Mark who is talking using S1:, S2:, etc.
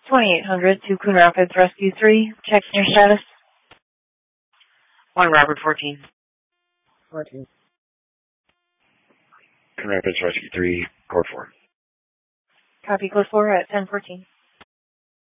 S1: 2800 to Coon Rapids Rescue 3. Checking your status.
S2: 1 Robert 14.
S3: 14.
S4: Coon Rapids Rescue 3, code 4.
S1: Copy, code 4 at 1014.